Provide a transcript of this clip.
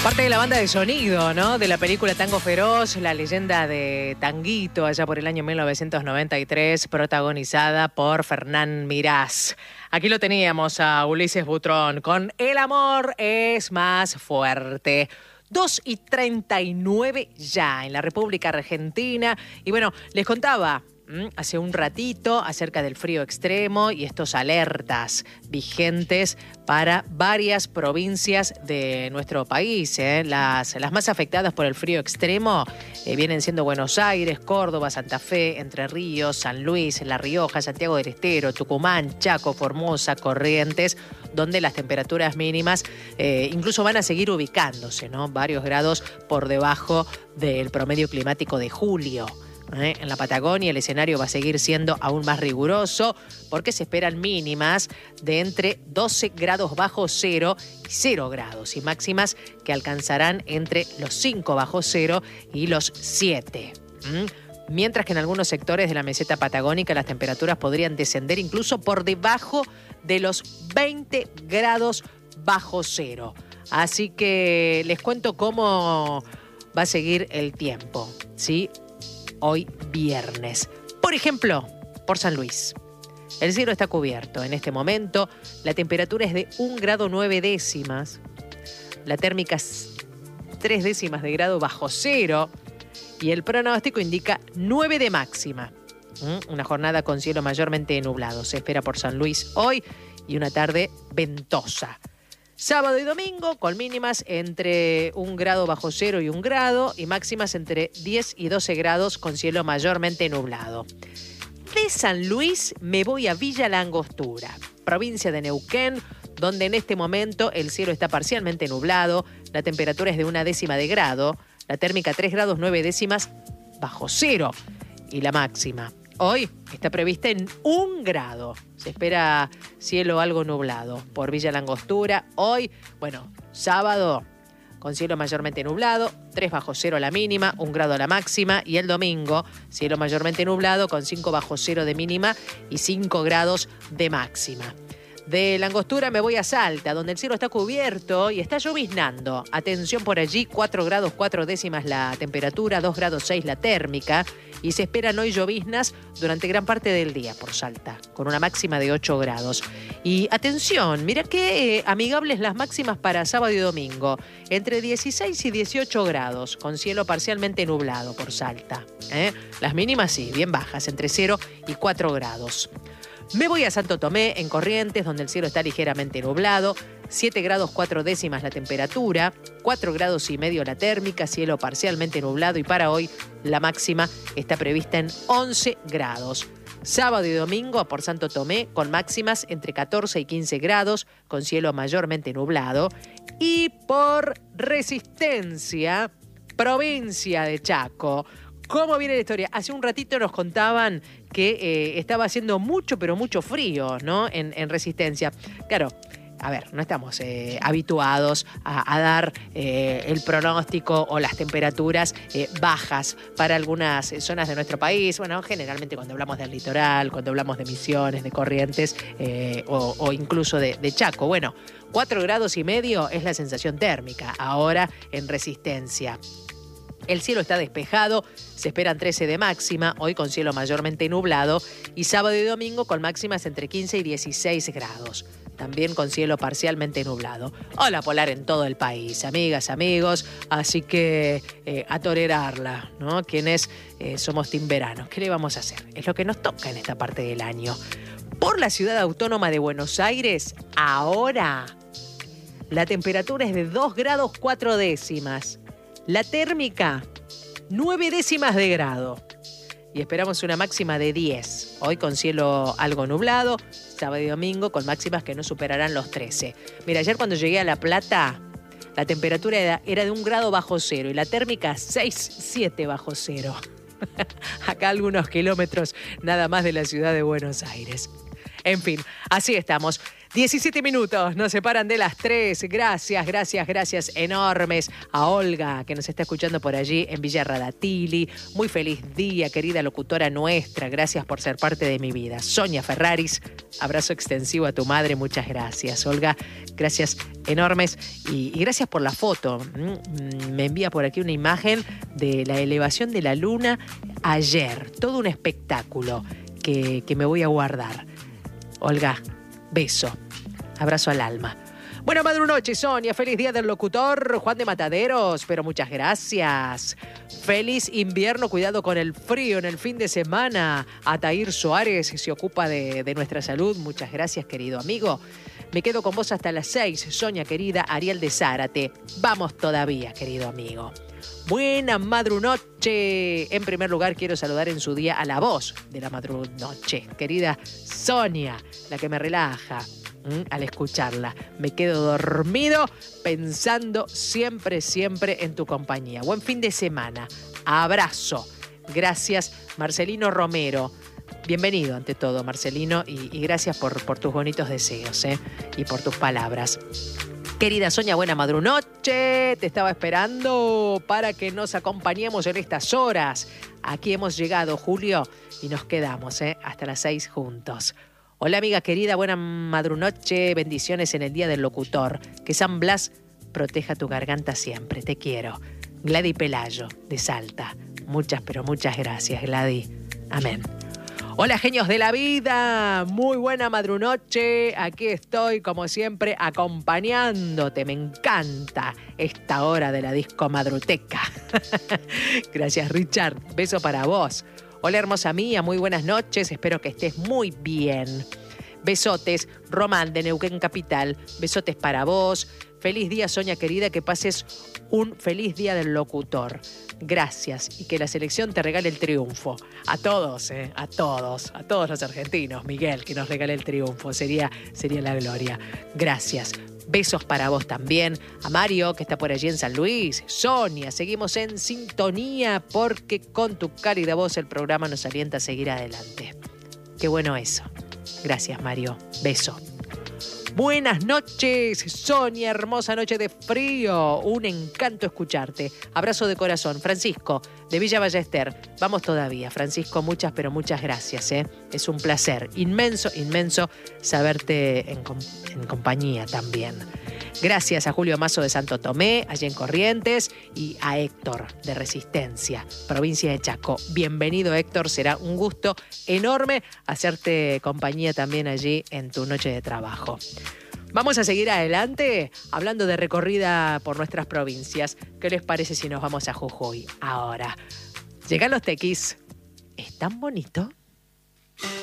Parte de la banda de sonido, ¿no? De la película Tango Feroz, la leyenda de Tanguito, allá por el año 1993, protagonizada por Fernán Mirás. Aquí lo teníamos a Ulises Butrón con El amor es más fuerte. 2:39 ya en la República Argentina. Y bueno, les contaba hace un ratito acerca del frío extremo y estos alertas vigentes para varias provincias de nuestro país. Las más afectadas por el frío extremo vienen siendo Buenos Aires, Córdoba, Santa Fe, Entre Ríos, San Luis, La Rioja, Santiago del Estero, Tucumán, Chaco, Formosa, Corrientes, donde las temperaturas mínimas incluso van a seguir ubicándose, ¿no? Varios grados por debajo del promedio climático de julio. En la Patagonia el escenario va a seguir siendo aún más riguroso porque se esperan mínimas de entre 12 grados bajo cero y 0 grados y máximas que alcanzarán entre los 5 bajo cero y los 7. Mientras que en algunos sectores de la meseta patagónica las temperaturas podrían descender incluso por debajo de los 20 grados bajo cero. Así que les cuento cómo va a seguir el tiempo, ¿sí? Hoy viernes. Por ejemplo, por San Luis. El cielo está cubierto en este momento. La temperatura es de 1 grado 9 décimas. La térmica es 3 décimas de grado bajo cero. Y el pronóstico indica 9 de máxima. Una jornada con cielo mayormente nublado. Se espera por San Luis hoy y una tarde ventosa. Sábado y domingo con mínimas entre 1 grado bajo cero y 1 grado y máximas entre 10 y 12 grados con cielo mayormente nublado. De San Luis me voy a Villa La Angostura, provincia de Neuquén, donde en este momento el cielo está parcialmente nublado, la temperatura es de 1 décima de grado, la térmica 3 grados 9 décimas bajo cero y la máxima hoy está prevista en 1 grado. Se espera cielo algo nublado por Villa La Angostura. Hoy, sábado con cielo mayormente nublado, 3 bajo cero la mínima, 1 grado la máxima. Y el domingo, cielo mayormente nublado con 5 bajo cero de mínima y 5 grados de máxima. De La Angostura me voy a Salta, donde el cielo está cubierto y está lloviznando. Atención por allí, 4 grados 4 décimas la temperatura, 2 grados 6 la térmica. Y se esperan hoy lloviznas durante gran parte del día por Salta, con una máxima de 8 grados. Y atención, mira qué amigables las máximas para sábado y domingo. Entre 16 y 18 grados, con cielo parcialmente nublado por Salta. Las mínimas sí, bien bajas, entre 0 y 4 grados. Me voy a Santo Tomé, en Corrientes, donde el cielo está ligeramente nublado, 7 grados 4 décimas la temperatura, 4 grados y medio la térmica, cielo parcialmente nublado y para hoy la máxima está prevista en 11 grados. Sábado y domingo por Santo Tomé con máximas entre 14 y 15 grados, con cielo mayormente nublado. Y por Resistencia, provincia de Chaco. ¿Cómo viene la historia? Hace un ratito nos contaban que estaba haciendo mucho, pero mucho frío, ¿no? En Resistencia. Claro, a ver, no estamos habituados a dar el pronóstico o las temperaturas bajas para algunas zonas de nuestro país. Bueno, generalmente cuando hablamos del litoral, cuando hablamos de Misiones, de Corrientes o incluso de Chaco. Bueno, 4 grados y medio es la sensación térmica ahora en Resistencia. El cielo está despejado, se esperan 13 de máxima, hoy con cielo mayormente nublado, y sábado y domingo con máximas entre 15 y 16 grados, también con cielo parcialmente nublado. Ola polar en todo el país, amigas, amigos, así que a tolerarla, ¿no? Quienes somos team verano, ¿qué le vamos a hacer? Es lo que nos toca en esta parte del año. Por la ciudad autónoma de Buenos Aires, ahora la temperatura es de 2 grados 4 décimas. La térmica, 9 décimas de grado. Y esperamos una máxima de 10. Hoy con cielo algo nublado, sábado y domingo con máximas que no superarán los 13. Mira, ayer cuando llegué a La Plata, la temperatura era de 1 grado bajo cero y la térmica 6,7 bajo cero. Acá algunos kilómetros nada más de la ciudad de Buenos Aires. En fin, así estamos. 17 minutos nos separan de las 3. Gracias enormes a Olga, que nos está escuchando por allí en Villa Radatili. Muy feliz día, querida locutora nuestra. Gracias por ser parte de mi vida. Sonia Ferraris, abrazo extensivo a tu madre. Muchas gracias, Olga. Gracias enormes y gracias por la foto. Me envía por aquí una imagen de la elevación de la luna ayer. Todo un espectáculo que me voy a guardar. Olga, beso. Abrazo al alma. Buena madrunoche, Sonia. Feliz día del locutor. Juan de Mataderos, pero muchas gracias. Feliz invierno. Cuidado con el frío en el fin de semana. Atair Suárez se ocupa de nuestra salud. Muchas gracias, querido amigo. Me quedo con vos hasta las 6. Sonia, querida. Ariel de Zárate. Vamos todavía, querido amigo. Buena madrunoche. En primer lugar, quiero saludar en su día a la voz de la madrunoche. Querida Sonia, la que me relaja. Al escucharla, me quedo dormido pensando siempre en tu compañía. Buen fin de semana. Abrazo. Gracias, Marcelino Romero. Bienvenido ante todo, Marcelino, y gracias por tus bonitos deseos, y por tus palabras. Querida Sonia, buena madrunoche. Te estaba esperando para que nos acompañemos en estas horas. Aquí hemos llegado, Julio, y nos quedamos hasta las 6 juntos. Hola amiga querida, buena madrunoche, bendiciones en el Día del Locutor. Que San Blas proteja tu garganta siempre, te quiero. Gladys Pelayo, de Salta. Muchas, pero muchas gracias, Gladys. Amén. Hola genios de la vida, muy buena madrunoche. Aquí estoy como siempre acompañándote, me encanta esta hora de la disco madruteca. Gracias Richard, beso para vos. Hola hermosa mía, muy buenas noches, espero que estés muy bien. Besotes, Román de Neuquén Capital, besotes para vos. Feliz día Sonia querida, que pases un feliz día del locutor. Gracias y que la selección te regale el triunfo. A todos, a todos los argentinos, Miguel, que nos regale el triunfo, sería la gloria. Gracias. Besos para vos también, a Mario que está por allí en San Luis, Sonia, seguimos en sintonía porque con tu cálida voz el programa nos alienta a seguir adelante. Qué bueno eso. Gracias Mario, beso. Buenas noches, Sonia, hermosa noche de frío, un encanto escucharte. Abrazo de corazón, Francisco, de Villa Ballester. Vamos todavía, Francisco, muchas, pero muchas gracias, Es un placer inmenso saberte en compañía también. Gracias a Julio Mazo de Santo Tomé, allí en Corrientes, y a Héctor de Resistencia, provincia de Chaco. Bienvenido, Héctor, será un gusto enorme hacerte compañía también allí en tu noche de trabajo. Vamos a seguir adelante hablando de recorrida por nuestras provincias. ¿Qué les parece si nos vamos a Jujuy ahora? Llegan los tequis. ¿Es tan bonito?